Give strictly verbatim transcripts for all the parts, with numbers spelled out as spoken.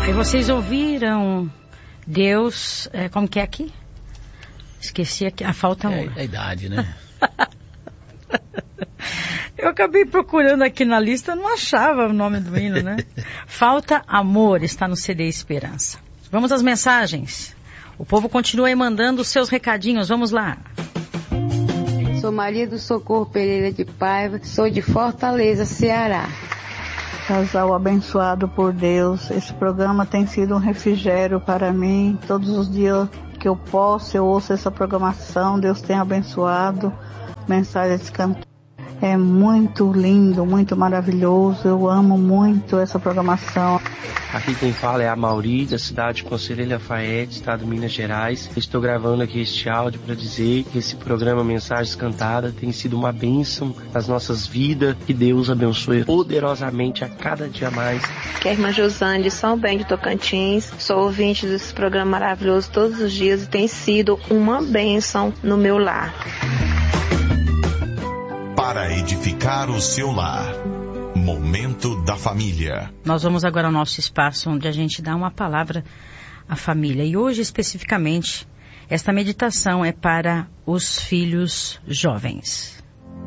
Aí vocês ouviram Deus, é, como que é aqui? Esqueci aqui, a falta amor. É a idade, né? Eu acabei procurando aqui na lista, não achava o nome do hino, né? Falta amor, está no C D Esperança. Vamos às mensagens. O povo continua aí mandando os seus recadinhos, vamos lá. Sou Maria do Socorro Pereira de Paiva, sou de Fortaleza, Ceará. Casal abençoado por Deus, esse programa tem sido um refrigério para mim. Todos os dias que eu posso, eu ouço essa programação. Deus tem abençoado. Mensagens cantadas. É muito lindo, muito maravilhoso. Eu amo muito essa programação. Aqui quem fala é a Mauri, da cidade de Conselheiro Lafayette, estado de Minas Gerais. Estou gravando aqui este áudio para dizer que esse programa Mensagens Cantadas tem sido uma bênção nas nossas vidas. Que Deus abençoe poderosamente a cada dia mais. Que é a irmã Josane de São Bento de Tocantins. Sou ouvinte desse programa maravilhoso todos os dias e tem sido uma bênção no meu lar. Para edificar o seu lar. Momento da Família. Nós vamos agora ao nosso espaço onde a gente dá uma palavra à família. E hoje, especificamente, esta meditação é para os filhos jovens.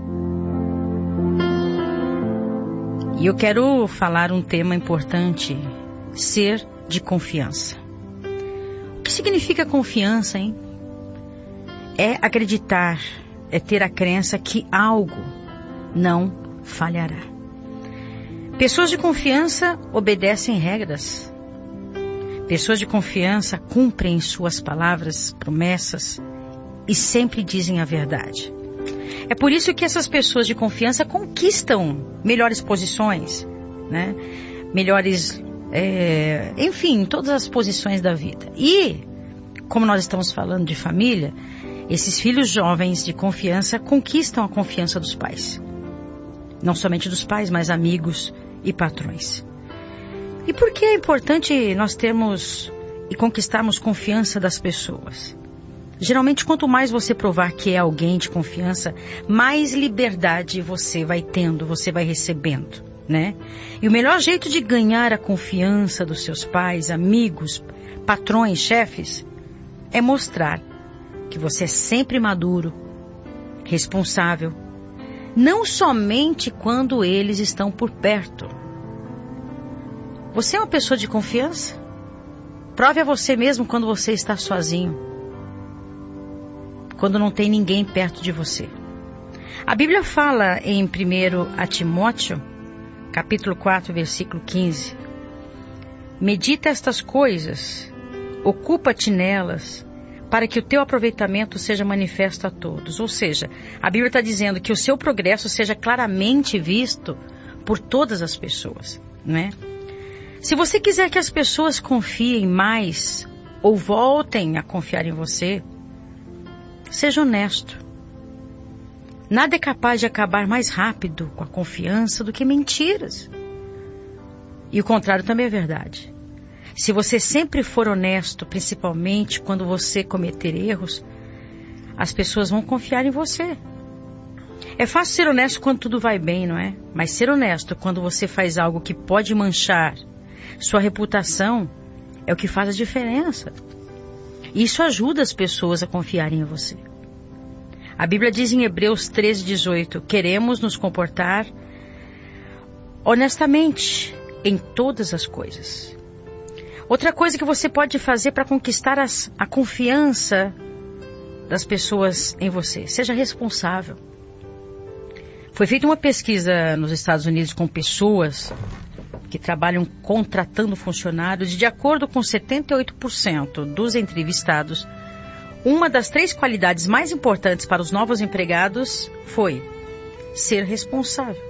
E eu quero falar um tema importante, ser de confiança. O que significa confiança, hein? É acreditar, é ter a crença que algo não falhará. Pessoas de confiança obedecem regras. Pessoas de confiança cumprem suas palavras, promessas e sempre dizem a verdade. É por isso que essas pessoas de confiança conquistam melhores posições, né? Melhores, é, enfim, todas as posições da vida. E, como nós estamos falando de família, esses filhos jovens de confiança conquistam a confiança dos pais. Não somente dos pais, mas amigos e patrões. E por que é importante nós termos e conquistarmos confiança das pessoas? Geralmente, quanto mais você provar que é alguém de confiança, mais liberdade você vai tendo, você vai recebendo, né? E o melhor jeito de ganhar a confiança dos seus pais, amigos, patrões, chefes, é mostrar que você é sempre maduro, responsável, não somente quando eles estão por perto. Você é uma pessoa de confiança? Prove a você mesmo quando você está sozinho, quando não tem ninguém perto de você. A Bíblia fala em primeiro Timóteo, capítulo quatro, versículo quinze. Medita estas coisas, ocupa-te nelas, para que o teu aproveitamento seja manifesto a todos. Ou seja, a Bíblia está dizendo que o seu progresso seja claramente visto por todas as pessoas, né? Se você quiser que as pessoas confiem mais ou voltem a confiar em você, seja honesto. Nada é capaz de acabar mais rápido com a confiança do que mentiras. E o contrário também é verdade. Se você sempre for honesto, principalmente quando você cometer erros, as pessoas vão confiar em você. É fácil ser honesto quando tudo vai bem, não é? Mas ser honesto quando você faz algo que pode manchar sua reputação é o que faz a diferença. E isso ajuda as pessoas a confiarem em você. A Bíblia diz em Hebreus treze, dezoito, queremos nos comportar honestamente em todas as coisas. Outra coisa que você pode fazer para conquistar as, a confiança das pessoas em você, seja responsável. Foi feita uma pesquisa nos Estados Unidos com pessoas que trabalham contratando funcionários, e de acordo com setenta e oito por cento dos entrevistados, uma das três qualidades mais importantes para os novos empregados foi ser responsável.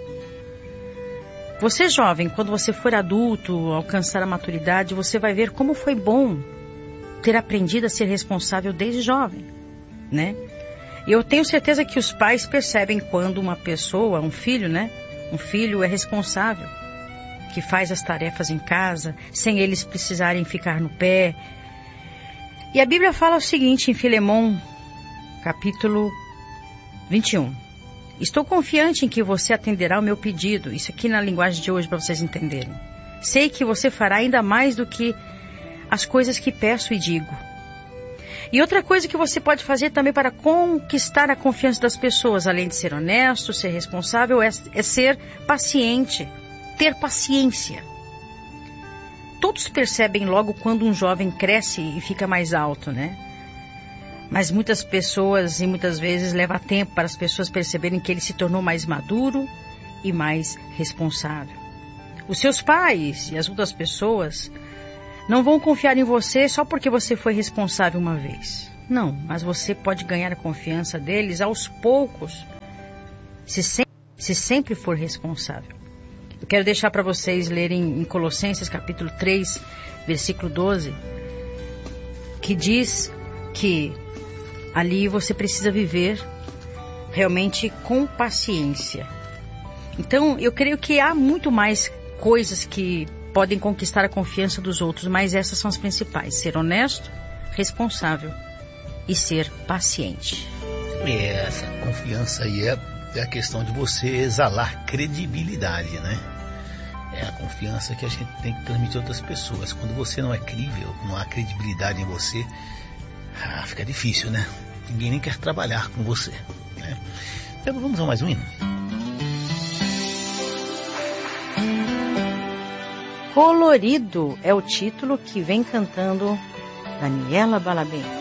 Você jovem, quando você for adulto, alcançar a maturidade, você vai ver como foi bom ter aprendido a ser responsável desde jovem, né? Eu tenho certeza que os pais percebem quando uma pessoa, um filho, né? Um filho é responsável, que faz as tarefas em casa, sem eles precisarem ficar no pé. E a Bíblia fala o seguinte em Filemon, capítulo vinte e um. Estou confiante em que você atenderá o meu pedido. Isso aqui na linguagem de hoje para vocês entenderem. Sei que você fará ainda mais do que as coisas que peço e digo. E outra coisa que você pode fazer também para conquistar a confiança das pessoas, além de ser honesto, ser responsável, é, é ser paciente, ter paciência. Todos percebem logo quando um jovem cresce e fica mais alto, né? Mas muitas pessoas e muitas vezes leva tempo para as pessoas perceberem que ele se tornou mais maduro e mais responsável. Os seus pais e as outras pessoas não vão confiar em você só porque você foi responsável uma vez. Não, mas você pode ganhar a confiança deles aos poucos, se sempre, se sempre for responsável. Eu quero deixar para vocês lerem em Colossenses capítulo três, versículo doze, que diz que ali você precisa viver realmente com paciência. Então, eu creio que há muito mais coisas que podem conquistar a confiança dos outros, mas essas são as principais: ser honesto, responsável e ser paciente. É, essa confiança aí é, é a questão de você exalar credibilidade, né? É a confiança que a gente tem que transmitir a outras pessoas. Quando você não é crível, não há credibilidade em você, ah, fica difícil, né? Ninguém nem quer trabalhar com você, né? Então vamos a mais um hino. Colorido é o título que vem cantando Daniela Balabem.